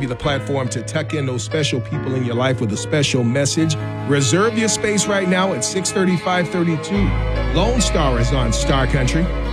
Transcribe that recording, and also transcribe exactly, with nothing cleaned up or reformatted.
you the platform to tuck in those special people in your life with a special message. Reserve your space right now at six thirty-five thirty-two. Lone Star is on Star Country.